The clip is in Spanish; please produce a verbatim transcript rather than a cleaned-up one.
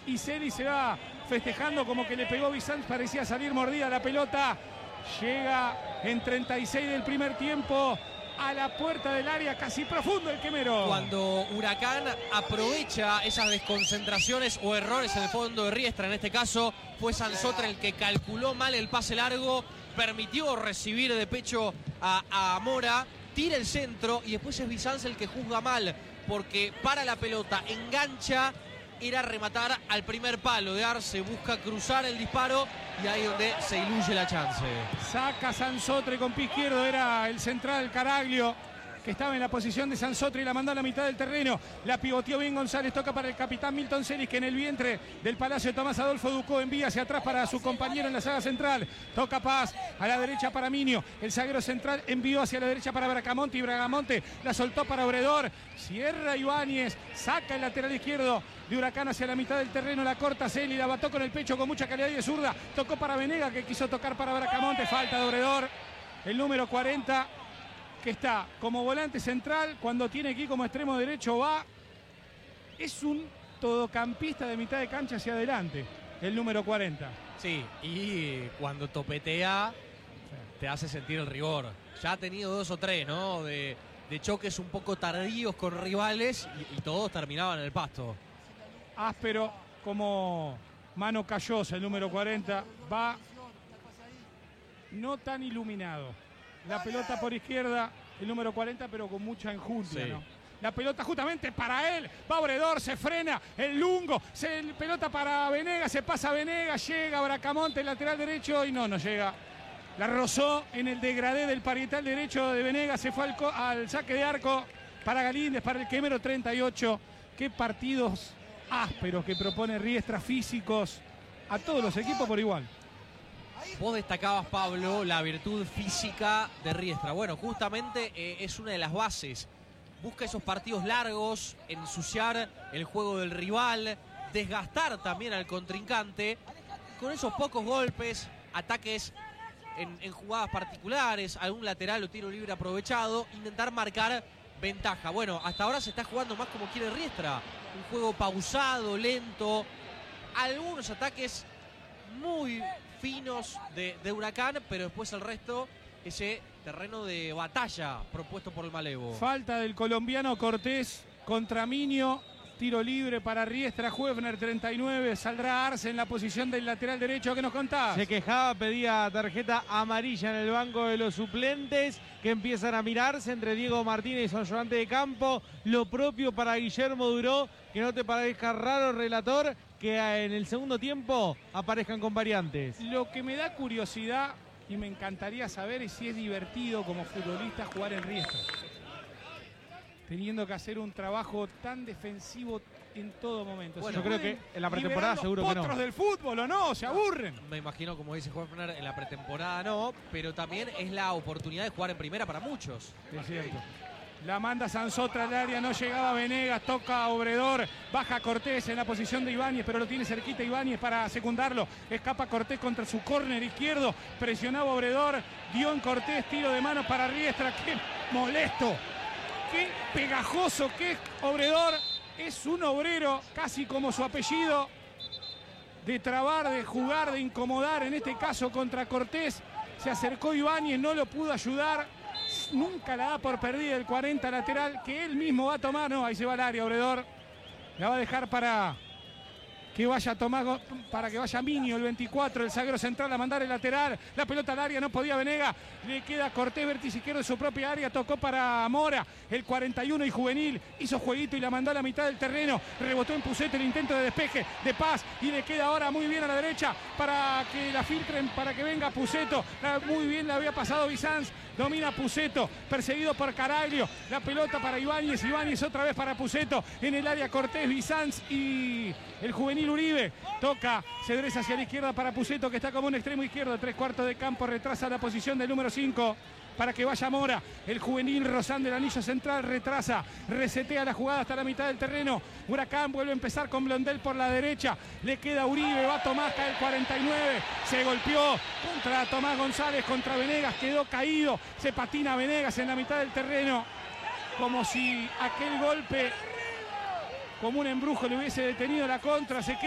y Celi se va festejando como que le pegó Bizanz, parecía salir mordida la pelota. Llega en treinta y seis del primer tiempo a la puerta del área, casi profundo el Quemero. Cuando Huracán aprovecha esas desconcentraciones o errores en el fondo de Riestra, en este caso fue Sansotra el que calculó mal el pase largo, permitió recibir de pecho a, a Mora, tira el centro y después es Bizanz el que juzga mal, porque para la pelota, engancha, era rematar al primer palo de Arce, busca cruzar el disparo y ahí donde se iluye la chance. Saca Sansotre con pie izquierdo, era el central Caraglio, que estaba en la posición de Sansotre y la mandó a la mitad del terreno. La pivoteó bien González, toca para el capitán Milton Celis, que en el vientre del Palacio Tomás Adolfo Ducó envía hacia atrás para su compañero en la saga central. Toca Paz, a la derecha para Minio, el zaguero central envió hacia la derecha para Bracamonte y Bragamonte la soltó para Obredor. Cierra Ibáñez, saca el lateral izquierdo de Huracán hacia la mitad del terreno, la corta Celi, la bató con el pecho con mucha calidad y de zurda. Tocó para Venega, que quiso tocar para Bracamonte, falta de Obredor. El número cuarenta, que está como volante central, cuando tiene aquí como extremo derecho va, es un todocampista de mitad de cancha hacia adelante, el número cuarenta. Sí, y cuando topetea te hace sentir el rigor. Ya ha tenido dos o tres, ¿no? De, de choques un poco tardíos con rivales y, y todos terminaban en el pasto. Áspero como mano callosa, el número cuarenta, va no tan iluminado. La pelota por izquierda, el número cuarenta, pero con mucha enjundia, sí. ¿No? La pelota justamente para él, va Obredor, se frena, el Lungo, se, pelota para Venegas, se pasa Venegas, llega Bracamonte, el lateral derecho, y no, no llega. La rozó en el degradé del parietal derecho de Venegas, se fue al, al saque de arco para Galíndez, para el Quemero treinta y ocho. Qué partidos ásperos que propone Riestra, físicos, a todos los equipos por igual. Vos destacabas, Pablo, la virtud física de Riestra. Bueno, justamente eh, es una de las bases. Busca esos partidos largos, ensuciar el juego del rival, desgastar también al contrincante. Con esos pocos golpes, ataques en, en jugadas particulares, algún lateral o tiro libre aprovechado, intentar marcar ventaja. Bueno, hasta ahora se está jugando más como quiere Riestra. Un juego pausado, lento. Algunos ataques muy finos de, de Huracán, pero después el resto, ese terreno de batalla propuesto por el Malevo. Falta del colombiano Cortés contra Minio, tiro libre para Riestra. Huefner treinta y nueve, saldrá Arce en la posición del lateral derecho. ¿Qué nos contás? Se quejaba, pedía tarjeta amarilla en el banco de los suplentes, que empiezan a mirarse entre Diego Martínez y Son Joante de Campo. Lo propio para Guillermo Duró, que no te parezca raro, relator, que en el segundo tiempo aparezcan con variantes. Lo que me da curiosidad y me encantaría saber es si es divertido como futbolista jugar en Riestra, teniendo que hacer un trabajo tan defensivo en todo momento. Bueno, si yo creo que en la pretemporada seguro que no. Potros del fútbol, ¿o no? Se aburren. Me imagino, como dice Huefner, en la pretemporada no, pero también es la oportunidad de jugar en primera para muchos. Es cierto. La manda Sansotra al área, no llegaba Venegas, toca a Obredor, baja Cortés en la posición de Ibáñez, pero lo tiene cerquita Ibáñez para secundarlo. Escapa Cortés contra su córner izquierdo, presionaba Obredor, dio en Cortés, tiro de mano para Riestra. ¡Qué molesto! ¡Qué pegajoso que es Obredor! Es un obrero, casi como su apellido, de trabar, de jugar, de incomodar, en este caso contra Cortés. Se acercó Ibáñez, no lo pudo ayudar. Nunca la da por perdida el cuarenta lateral, que él mismo va a tomar. No, ahí se va al área Obredor. La va a dejar para que vaya Tomás, para que vaya Minio, el veinticuatro, el zaguero central, a mandar el lateral. La pelota al área, no podía Venega. Le queda Cortés, vértice izquierdo de su propia área. Tocó para Mora, el cuarenta y uno y juvenil. Hizo jueguito y la mandó a la mitad del terreno. Rebotó en Pucete el intento de despeje de Paz. Y le queda ahora muy bien a la derecha para que la filtren, para que venga Puceto. Muy bien le había pasado Bizanz. Domina Puceto, perseguido por Caraglio. La pelota para Ibáñez. Ibáñez otra vez para Puceto. En el área Cortés, Bizanz y el juvenil Uribe. Toca, se endereza hacia la izquierda para Puceto, que está como un extremo izquierdo. Tres cuartos de campo, retrasa la posición del número cinco para que vaya Mora. El juvenil rozando el anillo central, retrasa, resetea la jugada hasta la mitad del terreno. Huracán vuelve a empezar con Blondel por la derecha. Le queda Uribe, va Tomás, cae el cuarenta y nueve. Se golpeó contra Tomás González, contra Venegas, quedó caído. Se patina Venegas en la mitad del terreno, como si aquel golpe, como un embrujo, le hubiese detenido la contra. Se queda